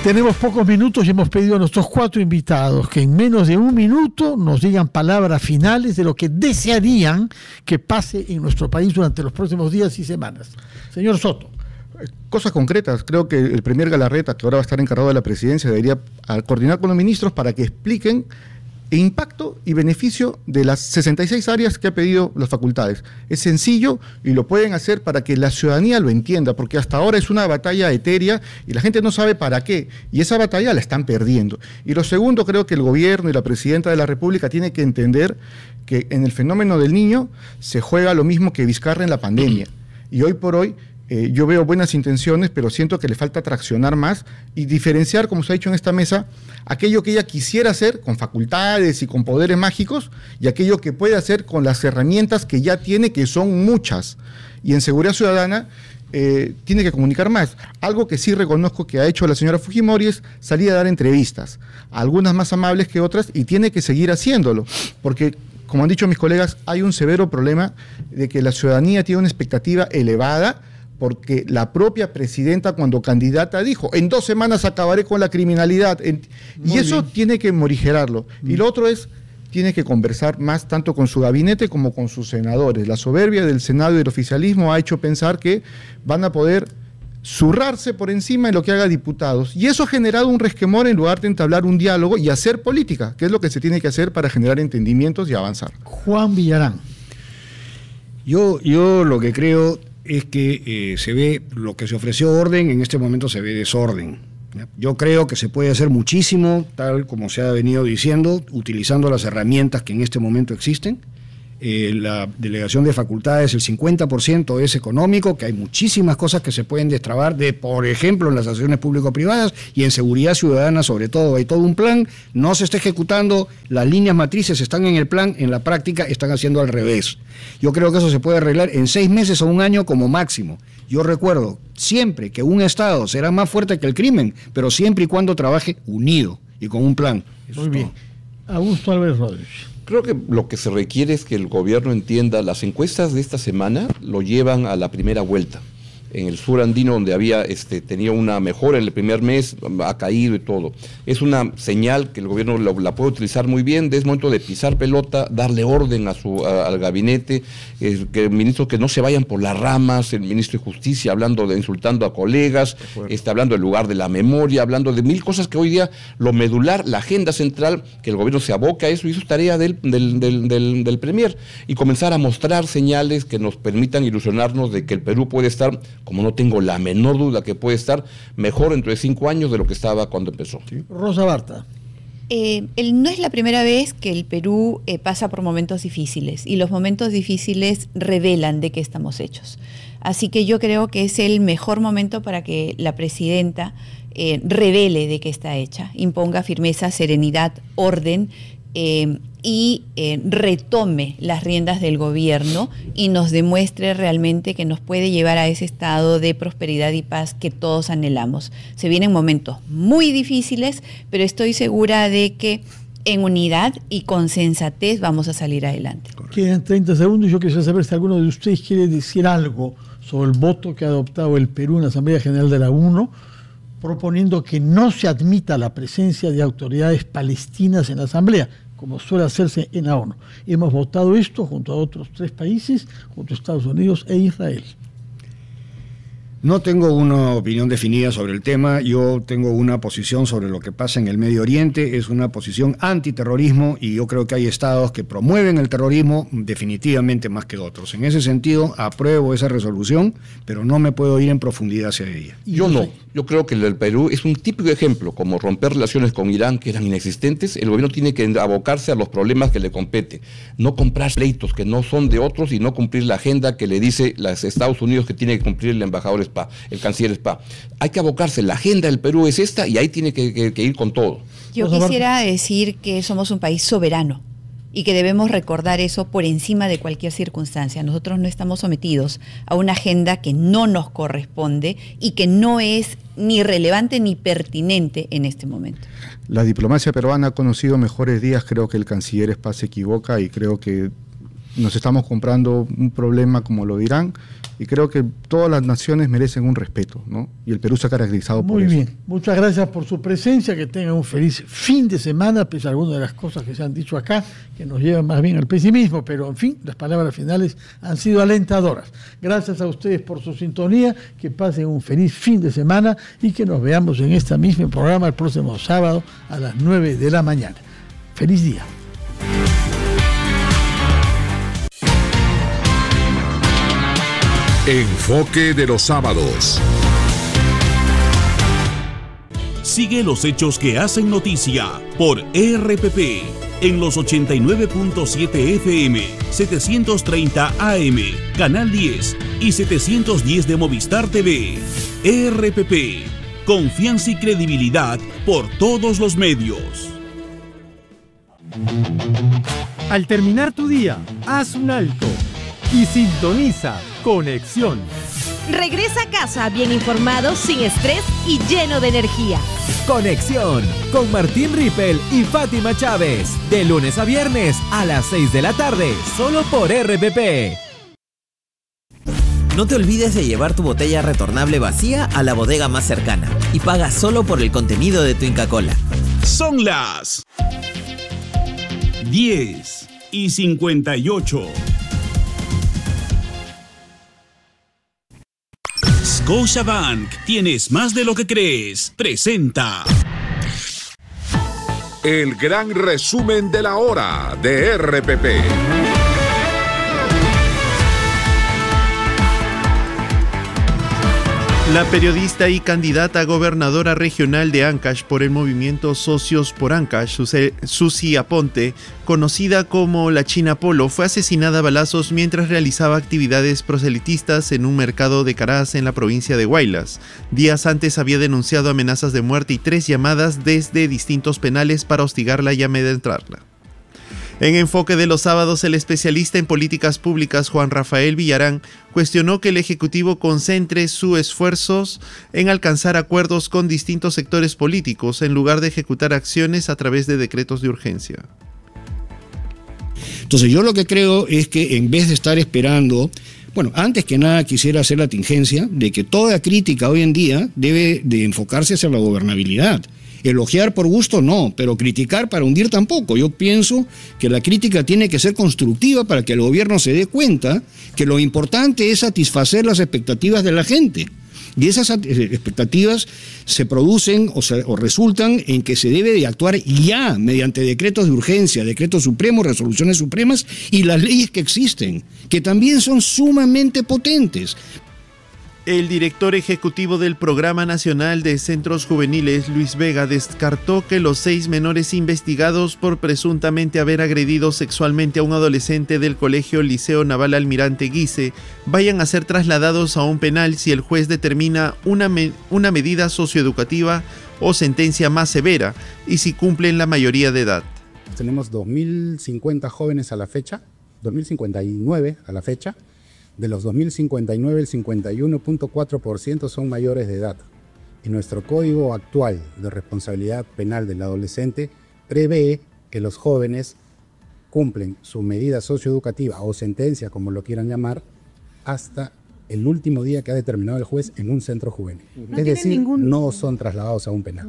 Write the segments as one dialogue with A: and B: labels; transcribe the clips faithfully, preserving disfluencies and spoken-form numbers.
A: Tenemos pocos minutos y hemos pedido a nuestros cuatro invitados que en menos de un minuto nos digan palabras finales de lo que desearían que pase en nuestro país durante los próximos días y semanas. Señor Soto.
B: Cosas concretas. Creo que el premier Galarreta, que ahora va a estar encargado de la presidencia, debería coordinar con los ministros para que expliquen el impacto y beneficio de las sesenta y seis áreas que ha pedido las facultades. Es sencillo y lo pueden hacer para que la ciudadanía lo entienda, porque hasta ahora es una batalla etérea y la gente no sabe para qué, y esa batalla la están perdiendo. Y lo segundo, creo que el gobierno y la presidenta de la República tiene que entender que en el fenómeno del niño se juega lo mismo que Vizcarra en la pandemia. Y hoy por hoy Eh, yo veo buenas intenciones, pero siento que le falta traccionar más y diferenciar, como se ha dicho en esta mesa, aquello que ella quisiera hacer con facultades y con poderes mágicos y aquello que puede hacer con las herramientas que ya tiene, que son muchas. Y en seguridad ciudadana eh, tiene que comunicar más. Algo que sí reconozco que ha hecho la señora Fujimori es salir a dar entrevistas, algunas más amables que otras, y tiene que seguir haciéndolo, porque, como han dicho mis colegas, hay un severo problema de que la ciudadanía tiene una expectativa elevada, porque la propia presidenta, cuando candidata, dijo, en dos semanas acabaré con la criminalidad, en, y eso bien. Tiene que morigerarlo. Mm. Y lo otro es, tiene que conversar más tanto con su gabinete como con sus senadores. La soberbia del Senado y del oficialismo ha hecho pensar que van a poder zurrarse por encima de lo que haga diputados, y eso ha generado un resquemor en lugar de entablar un diálogo y hacer política, que es lo que se tiene que hacer para generar entendimientos y avanzar.
A: Juan Villarán.
C: Yo, yo lo que creo es que eh, se ve lo que se ofreció orden, en este momento se ve desorden. ¿Ya? Yo creo que se puede hacer muchísimo, tal como se ha venido diciendo, utilizando las herramientas que en este momento existen. Eh, la delegación de facultades, el cincuenta por ciento es económico, que hay muchísimas cosas que se pueden destrabar, de, por ejemplo, en las acciones público-privadas y en seguridad ciudadana sobre todo. Hay todo un plan, no se está ejecutando, las líneas matrices están en el plan, en la práctica están haciendo al revés. Yo creo que eso se puede arreglar en seis meses o un año como máximo. Yo recuerdo siempre que un Estado será más fuerte que el crimen, pero siempre y cuando trabaje unido y con un plan.
A: Eso Muy bien. Augusto Álvarez Rodríguez.
D: Creo que lo que se requiere es que el gobierno entienda, las encuestas de esta semana lo llevan a la primera vuelta. En el sur andino, donde había este, tenía una mejora en el primer mes, ha caído y todo. Es una señal que el gobierno la, la puede utilizar muy bien, es momento de pisar pelota, darle orden a su, a, al gabinete, eh, que ministros que no se vayan por las ramas, el ministro de Justicia hablando de, insultando a colegas, este, hablando del lugar de la memoria, hablando de mil cosas que hoy día lo medular, la agenda central, que el gobierno se aboca a eso, y eso es tarea del, del, del, del, del premier, y comenzar a mostrar señales que nos permitan ilusionarnos de que el Perú puede estar, como no tengo la menor duda que puede estar, mejor dentro de cinco años de lo que estaba cuando empezó.
A: ¿Sí? Rosa Barta.
E: Eh, el, no es la primera vez que el Perú eh, pasa por momentos difíciles, y los momentos difíciles revelan de qué estamos hechos. Así que yo creo que es el mejor momento para que la presidenta eh, revele de qué está hecha, imponga firmeza, serenidad, orden, eh, y eh, retome las riendas del gobierno y nos demuestre realmente que nos puede llevar a ese estado de prosperidad y paz que todos anhelamos. Se vienen momentos muy difíciles, pero estoy segura de que en unidad y con sensatez vamos a salir adelante.
A: Quedan treinta segundos y yo quisiera saber si alguno de ustedes quiere decir algo sobre el voto que ha adoptado el Perú en la Asamblea General de la ONU, proponiendo que no se admita la presencia de autoridades palestinas en la Asamblea, como suele hacerse en la ONU. Hemos votado esto junto a otros tres países, junto a Estados Unidos e Israel.
C: No tengo una opinión definida sobre el tema, yo tengo una posición sobre lo que pasa en el Medio Oriente, es una posición antiterrorismo, y yo creo que hay estados que promueven el terrorismo definitivamente más que otros. En ese sentido, apruebo esa resolución, pero no me puedo ir en profundidad hacia ella.
D: Yo no, yo creo que el del Perú es un típico ejemplo, como romper relaciones con Irán que eran inexistentes. El gobierno tiene que abocarse a los problemas que le compete, no comprar pleitos que no son de otros y no cumplir la agenda que le dice los Estados Unidos que tiene que cumplir el embajador Spa, el canciller Spa. Hay que abocarse, la agenda del Perú es esta y ahí tiene que, que, que ir con todo.
E: Yo quisiera decir que somos un país soberano y que debemos recordar eso por encima de cualquier circunstancia. Nosotros no estamos sometidos a una agenda que no nos corresponde y que no es ni relevante ni pertinente en este momento.
B: La diplomacia peruana ha conocido mejores días, creo que el canciller Spa se equivoca y creo que nos estamos comprando un problema como lo dirán y creo que todas las naciones merecen un respeto, ¿no? Y el Perú se ha caracterizado por
A: Muy
B: eso.
A: bien, muchas gracias por su presencia, que tengan un feliz fin de semana, pese a algunas de las cosas que se han dicho acá, que nos llevan más bien al pesimismo, pero en fin, las palabras finales han sido alentadoras. Gracias a ustedes por su sintonía, que pasen un feliz fin de semana y que nos veamos en este mismo programa el próximo sábado a las nueve de la mañana. Feliz día.
F: Enfoque de los sábados.
G: Sigue los hechos que hacen noticia por E R P P en los ochenta y nueve punto siete F M, setecientos treinta A M, Canal diez y setecientos diez de Movistar T V. E R P P, confianza y credibilidad por todos los medios.
H: Al terminar tu día, haz un alto y sintoniza Conexión.
I: Regresa a casa bien informado, sin estrés y lleno de energía.
J: Conexión con Martín Rippel y Fátima Chávez. De lunes a viernes a las seis de la tarde, solo por R P P.
K: No te olvides de llevar tu botella retornable vacía a la bodega más cercana y paga solo por el contenido de tu Inca Kola.
G: Son las diez y cincuenta y ocho. Scotiabank, tienes más de lo que crees. Presenta
F: El gran resumen de la hora de R P P.
L: La periodista y candidata a gobernadora regional de Ancash por el movimiento Socios por Ancash, Susi Aponte, conocida como la China Polo, fue asesinada a balazos mientras realizaba actividades proselitistas en un mercado de Caraz en la provincia de Huaylas. Días antes había denunciado amenazas de muerte y tres llamadas desde distintos penales para hostigarla y amedrentarla. En Enfoque de los Sábados, el especialista en políticas públicas Juan Rafael Villarán cuestionó que el Ejecutivo concentre sus esfuerzos en alcanzar acuerdos con distintos sectores políticos en lugar de ejecutar acciones a través de decretos de urgencia.
C: Entonces yo lo que creo es que en vez de estar esperando, bueno, antes que nada quisiera hacer la tingencia de que toda crítica hoy en día debe de enfocarse hacia la gobernabilidad. Elogiar por gusto no, pero criticar para hundir tampoco. Yo pienso que la crítica tiene que ser constructiva para que el gobierno se dé cuenta que lo importante es satisfacer las expectativas de la gente. Y esas expectativas se producen o, se, o resultan en que se debe de actuar ya mediante decretos de urgencia, decretos supremos, resoluciones supremas y las leyes que existen, que también son sumamente potentes.
L: El director ejecutivo del Programa Nacional de Centros Juveniles, Luis Vega, descartó que los seis menores investigados por presuntamente haber agredido sexualmente a un adolescente del Colegio Liceo Naval Almirante Guise vayan a ser trasladados a un penal si el juez determina una, me- una medida socioeducativa o sentencia más severa y si cumplen la mayoría de edad.
M: Tenemos dos mil cincuenta jóvenes a la fecha, dos mil cincuenta y nueve a la fecha. De los dos mil cincuenta y nueve, el cincuenta y uno punto cuatro por ciento son mayores de edad. Y nuestro Código actual de responsabilidad penal del adolescente prevé que los jóvenes cumplen su medida socioeducativa o sentencia, como lo quieran llamar, hasta el último día que ha determinado el juez en un centro juvenil. No es decir, ningún... no son trasladados a un penal.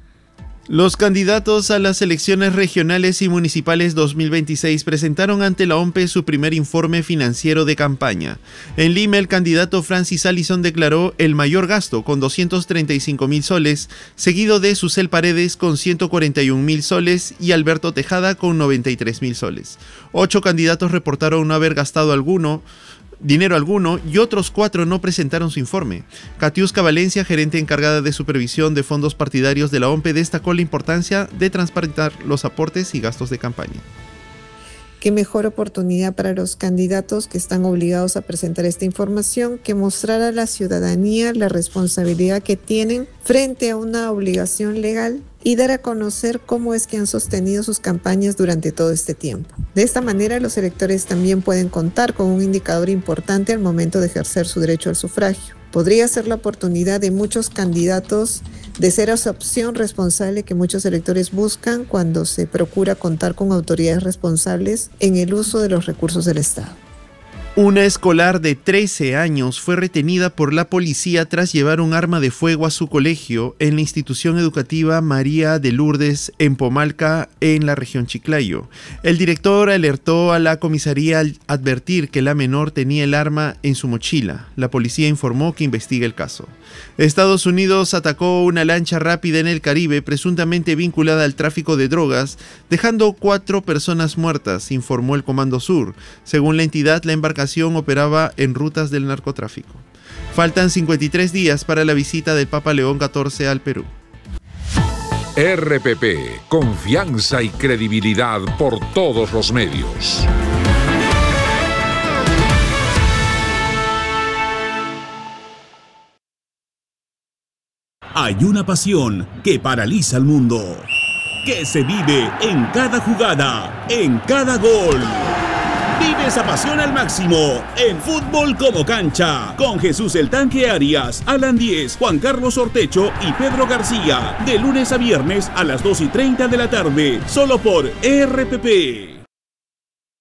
L: Los candidatos a las elecciones regionales y municipales dos mil veintiséis presentaron ante la O M P E su primer informe financiero de campaña. En Lima, el candidato Francis Allison declaró el mayor gasto con doscientos treinta y cinco mil soles, seguido de Susel Paredes con ciento cuarenta y un mil soles y Alberto Tejada con noventa y tres mil soles. Ocho candidatos reportaron no haber gastado alguno. dinero alguno y otros cuatro no presentaron su informe. Katiuska Valencia, gerente encargada de supervisión de fondos partidarios de la O M P E, destacó la importancia de transparentar los aportes y gastos de campaña.
N: Qué mejor oportunidad para los candidatos que están obligados a presentar esta información que mostrar a la ciudadanía la responsabilidad que tienen frente a una obligación legal y dar a conocer cómo es que han sostenido sus campañas durante todo este tiempo. De esta manera, los electores también pueden contar con un indicador importante al momento de ejercer su derecho al sufragio. Podría ser la oportunidad de muchos candidatos de ser esa opción responsable que muchos electores buscan cuando se procura contar con autoridades responsables en el uso de los recursos del Estado.
L: Una escolar de trece años fue retenida por la policía tras llevar un arma de fuego a su colegio en la institución educativa María de Lourdes en Pomalca, en la región Chiclayo. El director alertó a la comisaría al advertir que la menor tenía el arma en su mochila. La policía informó que investiga el caso. Estados Unidos atacó una lancha rápida en el Caribe presuntamente vinculada al tráfico de drogas, dejando cuatro personas muertas, informó el Comando Sur. Según la entidad, la embarcación operaba en rutas del narcotráfico. Faltan cincuenta y tres días para la visita del Papa León catorce al Perú.
F: R P P, confianza y credibilidad por todos los medios.
G: Hay una pasión que paraliza al mundo, que se vive en cada jugada, en cada gol. Vive esa pasión al máximo en Fútbol como Cancha, con Jesús el Tanque Arias, Alan Díez, Juan Carlos Ortecho y Pedro García, de lunes a viernes a las dos y treinta de la tarde, solo por R P P.